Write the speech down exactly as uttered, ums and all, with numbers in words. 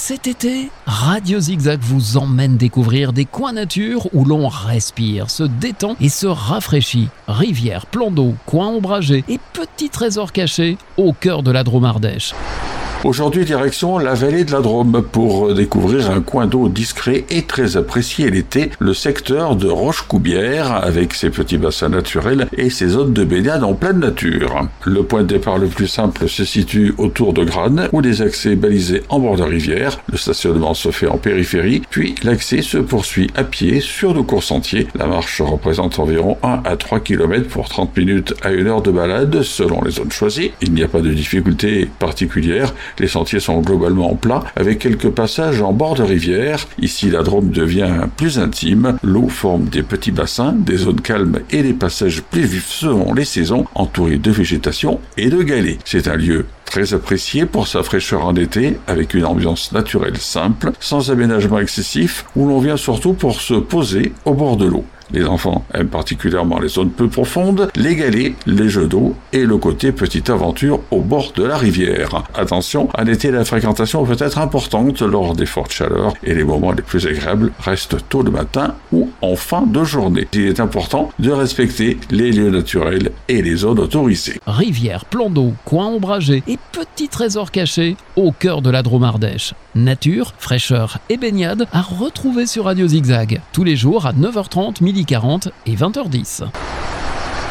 Cet été, Radio Zigzag vous emmène découvrir des coins nature où l'on respire, se détend et se rafraîchit. Rivières, plans d'eau, coins ombragés et petits trésors cachés au cœur de la Drôme Ardèche. Aujourd'hui, direction la vallée de la Drôme pour découvrir un coin d'eau discret et très apprécié l'été, le secteur de Rochecoubière avec ses petits bassins naturels et ses zones de baignade en pleine nature. Le point de départ le plus simple se situe autour de Granes où les accès balisés en bord de rivière. Le stationnement se fait en périphérie, puis l'accès se poursuit à pied sur de courts sentiers. La marche représente environ un à trois kilomètres pour trente minutes à une heure de balade selon les zones choisies. Il n'y a pas de difficulté particulière. Les sentiers sont globalement plats, avec quelques passages en bord de rivière. Ici, la Drôme devient plus intime. L'eau forme des petits bassins, des zones calmes et des passages plus vifs selon les saisons, entourés de végétation et de galets. C'est un lieu très apprécié pour sa fraîcheur en été, avec une ambiance naturelle simple, sans aménagement excessif, où l'on vient surtout pour se poser au bord de l'eau. Les enfants aiment particulièrement les zones peu profondes, les galets, les jeux d'eau et le côté petite aventure au bord de la rivière. Attention, en été, la fréquentation peut être importante lors des fortes chaleurs et les moments les plus agréables restent tôt le matin ou en fin de journée. Il est important de respecter les lieux naturels et les zones autorisées. Rivières, plans d'eau, coins ombragés et petits trésors cachés au cœur de la Drôme Ardèche. Nature, fraîcheur et baignade à retrouver sur Radio Zigzag tous les jours à neuf heures trente, midi quarante et vingt heures dix.